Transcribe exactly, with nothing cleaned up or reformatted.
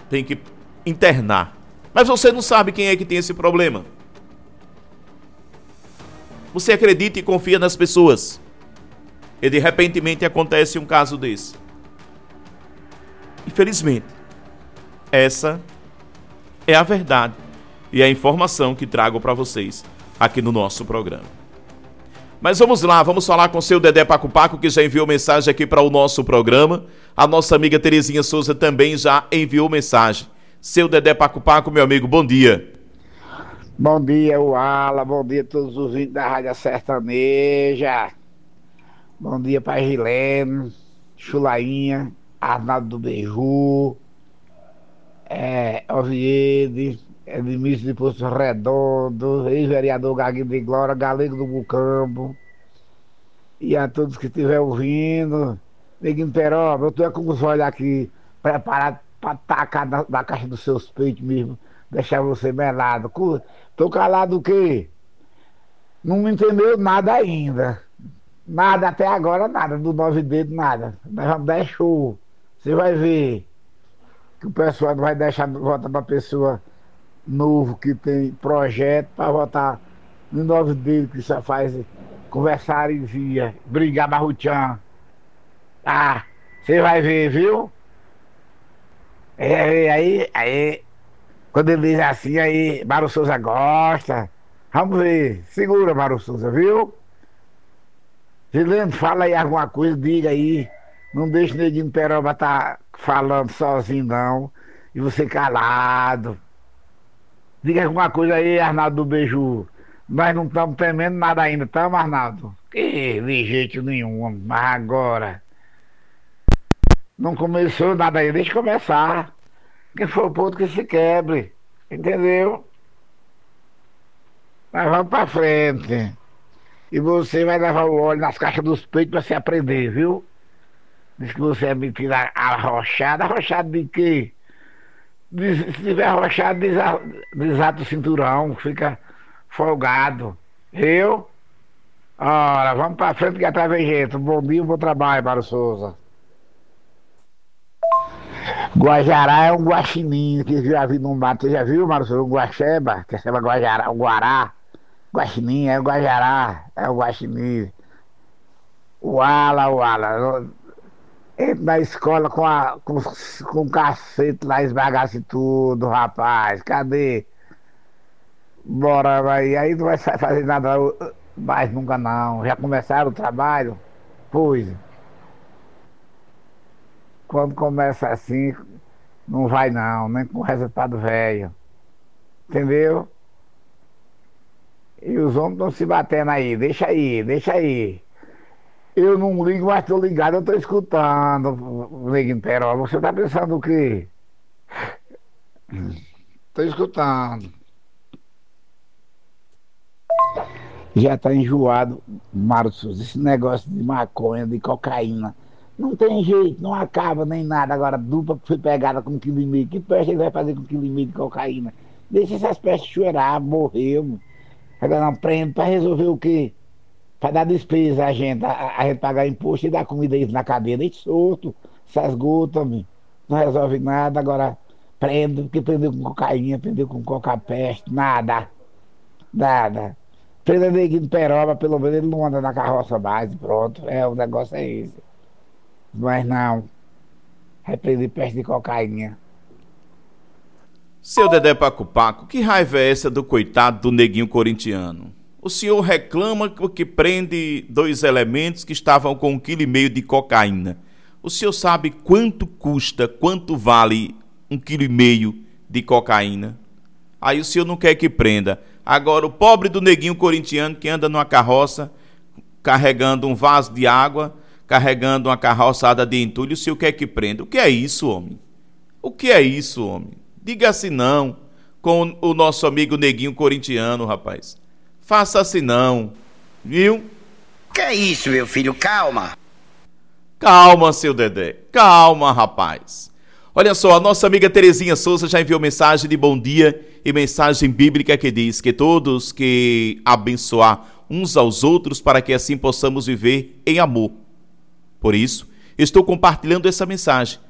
tem que internar. Mas você não sabe quem é que tem esse problema. Você acredita e confia nas pessoas. E de repentemente acontece um caso desse. Infelizmente, essa é a verdade e a informação que trago para vocês aqui no nosso programa. Mas vamos lá, vamos falar com o seu Dedé Paco Paco, que já enviou mensagem aqui para o nosso programa. A nossa amiga Terezinha Souza também já enviou mensagem. Seu Dedé Paco Paco, meu amigo, bom dia. Bom dia, Uala, bom dia a todos os ouvintes da Rádio Sertaneja. Bom dia para Gilene, Chulainha, Arnaldo do Beiju, é, Oviedo, Edmício de Poço Redondo, ex-vereador Gaguinho de Glória, Galego do Bucambo, e a todos que estiverem ouvindo. Neguinho Peroba, eu estou com os olhos aqui preparados para tacar na, na caixa dos seus peitos mesmo, deixar você melado. Tô calado o quê? Não me entendeu nada ainda. Nada até agora, nada. Do nove dedos, nada. Nós vamos dar show. Você vai ver que o pessoal não vai deixar votar pra pessoa novo que tem projeto para votar no nove dedos, que só faz conversar e via, brigar barrutian. Ah, você vai ver, viu? É, aí, aí, quando ele diz assim, aí, Mário Souza gosta. Vamos ver. Segura, Mário Souza, viu? Silêncio, fala aí alguma coisa, diga aí. Não deixe o Neguinho Peroba tá falando sozinho, não. E você calado. Diga alguma coisa aí, Arnaldo do Beiju. Nós não estamos temendo nada ainda, estamos, Arnaldo? Que de jeito nenhum, mas agora. Não começou nada aí, deixa começar. Quem for o ponto que se quebre. Entendeu? Mas vamos pra frente. E você vai levar o óleo nas caixas dos peitos pra você aprender, viu? Diz que você é metido arrochado. Arrochado de quê? Diz, se tiver arrochado, desa, desata o cinturão, fica folgado. Eu? Ora, vamos pra frente que atrás vem gente. Bom dia, bom trabalho, Mário Souza. Guajará é um guaxinim que já vi no mato. Você já viu, Mário Souza? Um guaxeba, que chama Guajará, um guará. Guaxinim, é o Guajará, é o guaxinim. Uala, uala. Entra na escola com, a, com, com o cacete lá, esbagasse tudo, rapaz. Cadê? Bora, vai. Aí não vai fazer nada mais nunca, não. Já começaram o trabalho? Pois. Quando começa assim, não vai não, nem com resultado velho. Entendeu? E os homens estão se batendo aí, deixa aí, deixa aí. Eu não ligo, mas estou ligado, eu estou escutando, Neguinho Peroba. Você está pensando o quê? Estou escutando. Já está enjoado, Mário Souza, esse negócio de maconha, de cocaína. Não tem jeito, não acaba nem nada. Agora, dupla foi pegada com um quilo e meio. Que peste ele vai fazer com um quilo e meio de cocaína? Deixa essas pestes chorar, morreu. Agora não prende para resolver o quê? Para dar despesa a gente, a, a gente pagar imposto e dar comida aí na cadeia, deixa solto, essas gotas, não resolve nada. Agora prende, porque prendeu com cocaína, prendeu com coca-peste, nada, nada. Prenda Neguinho Peroba, pelo menos ele não anda na carroça mais, pronto, é, o negócio é esse. Mas não, vai prender peste de cocaína. Seu Dedé Paco Paco, que raiva é essa do coitado do neguinho corintiano? O senhor reclama que prende dois elementos que estavam com um quilo e meio de cocaína. O senhor sabe quanto custa, quanto vale um quilo e meio de cocaína? Aí o senhor não quer que prenda. Agora o pobre do neguinho corintiano que anda numa carroça carregando um vaso de água, carregando uma carroçada de entulho, o senhor quer que prenda? O que é isso, homem? O que é isso, homem? Diga assim não com o nosso amigo neguinho corintiano, rapaz. Faça assim não, viu? Que é isso, meu filho? Calma. Calma, seu Dedé. Calma, rapaz. Olha só, a nossa amiga Terezinha Souza já enviou mensagem de bom dia e mensagem bíblica que diz que todos que abençoar uns aos outros para que assim possamos viver em amor. Por isso, estou compartilhando essa mensagem